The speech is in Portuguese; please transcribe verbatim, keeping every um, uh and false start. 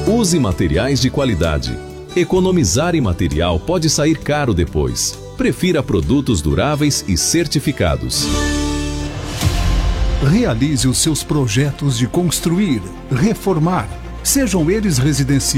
Use materiais de qualidade. Economizar em material pode sair caro depois. Prefira produtos duráveis e certificados. Realize os seus projetos de construir, reformar, sejam eles residenciais